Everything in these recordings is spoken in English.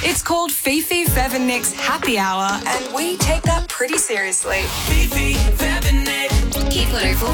It's called Fifi, Fev and Nick's Happy Hour, and we take that pretty seriously. Fifi, Fev and Nick. Hit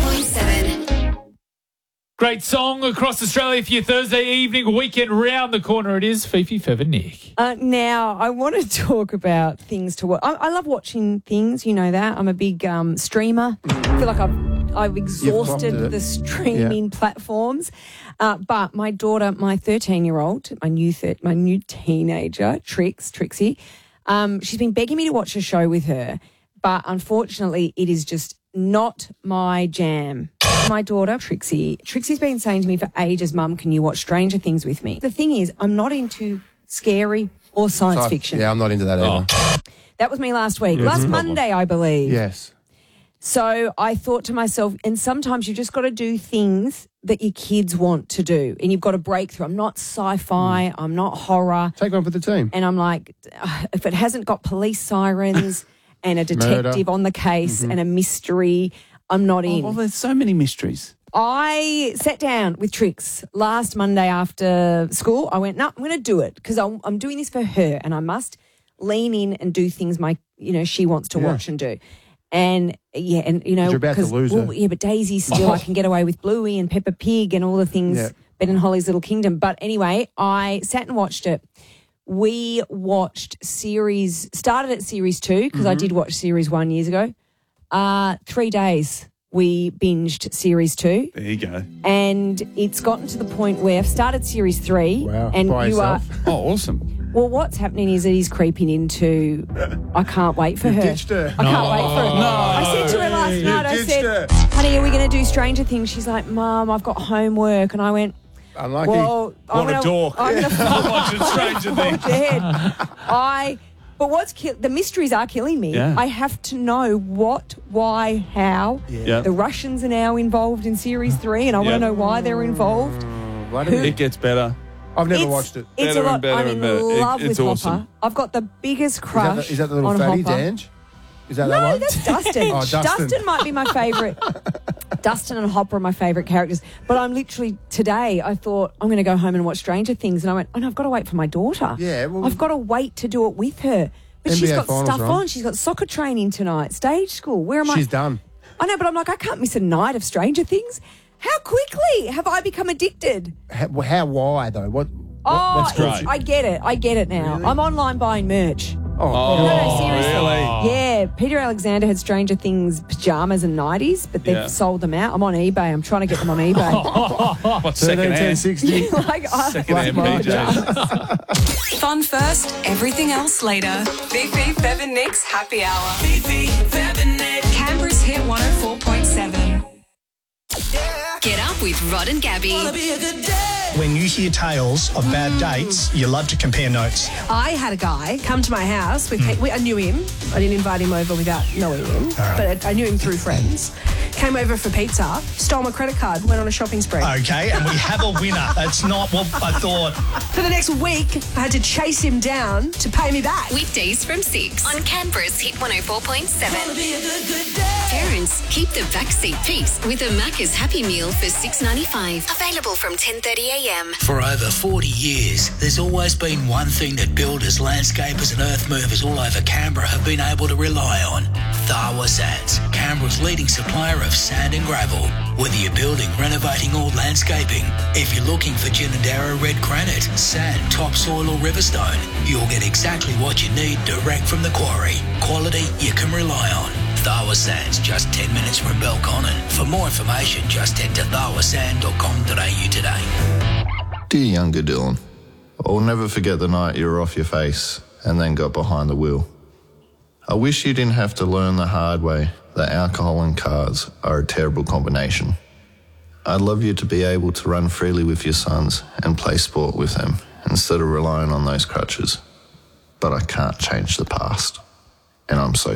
104.7. Great song across Australia for your Thursday evening, weekend round the corner. It is Fifi, Fev and Nick. Now, I want to talk about things to watch. I love watching things, you know that. I'm a big streamer. I feel like I've exhausted the streaming platforms. But my daughter, my 13-year-old, my new teenager, Trixie, she's been begging me to watch a show with her. But unfortunately, it is just not my jam. My daughter, Trixie's been saying to me for ages, Mum, can you watch Stranger Things with me? The thing is, I'm not into scary or science fiction. Yeah, I'm not into that either. That was me last week. Last Monday, I believe. Yes. So I thought to myself, and sometimes you've just got to do things that your kids want to do, and you've got to break through. I'm not sci-fi. I'm not horror. Take one for the team. And I'm like, if it hasn't got police sirens and a detective on the case and a mystery, I'm not in. Well, there's so many mysteries. I sat down with Trix last Monday after school. I went, no, I'm going to do it because I'm doing this for her, and I must lean in and do things she wants to watch and do. And you're about to lose her. Yeah, but Daisy's still. I can get away with Bluey and Peppa Pig and all the things. Yeah. Ben and Holly's Little Kingdom. But anyway, I sat and watched it. We watched started at series 2 because I did watch series 1 years ago. 3 days we binged series 2. There you go. And it's gotten to the point where I've started series 3. Wow. And By yourself? Oh, awesome. Well, what's happening is that he's creeping into, I can't wait for her. Ditched her. I can't wait for her. No. I said to her last night, I said, honey, are we going to do Stranger Things? She's like, Mum, I've got homework. And I went, Unlucky. well, What a dork. I'm going to Watching Stranger Things. But the mysteries are killing me. Yeah. I have to know what, why, how. Yeah. The Russians are now involved in series 3, and I want to know why they're involved. It gets better. I've never watched it. It's Better a lot. and better I'm and in better. love It's with awesome. Hopper. I've got the biggest crush Is that the little on fatty, Hopper. Dange? Is that No, that one? that's Dustin. Oh, Dustin. Dustin might be my favourite. Dustin and Hopper are my favourite characters. But I'm literally, today, I thought, I'm going to go home and watch Stranger Things. And I went, oh, no, I've got to wait for my daughter. Yeah, well- I've got to wait to do it with her. But she's NBA got finals stuff are on. on. She's got soccer training tonight, stage school. Where am I? She's done. I know, but I'm like, I can't miss a night of Stranger Things. How quickly have I become addicted? Why, though? What's great? I get it now. Really? I'm online buying merch. Oh, No, seriously. really? Yeah, Peter Alexander had Stranger Things pajamas and nighties, but they've Yeah. sold them out. I'm on eBay. I'm trying to get them on eBay. What's second hand? 1060. Second hand PJs. Fun first, everything else later. Fifi, Fev and Nick's Happy Hour. Fifi, Fev and Nick. Canberra's Hit 104.7. Get up with Rod and Gabby. Be a good day. When you hear tales of bad dates, you love to compare notes. I had a guy come to my house. I knew him. I didn't invite him over without knowing him, but I knew him through friends. Came over for pizza, stole my credit card, went on a shopping spree. Okay, and we have a winner. That's not what I thought. For the next week, I had to chase him down to pay me back. Weekdays from 6 on Canberra's Hit 104.7. Be a good day. Parents, keep the backseat peace with a Macca's Happy Meal for $6.95. Available from 10:30am. For over 40 years, there's always been one thing that builders, landscapers and earth movers all over Canberra have been able to rely on. Tharwa Sands, Canberra's leading supplier of sand and gravel. Whether you're building, renovating or landscaping, if you're looking for Ginninderra red granite, sand, topsoil or riverstone, you'll get exactly what you need direct from the quarry. Quality you can rely on. Tharwa Sands, just 10 minutes from Belconnen. For more information, just head to tharwasand.com.au today. Dear younger Dylan, I'll never forget the night you were off your face and then got behind the wheel. I wish you didn't have to learn the hard way that alcohol and cars are a terrible combination. I'd love you to be able to run freely with your sons and play sport with them instead of relying on those crutches. But I can't change the past, and I'm so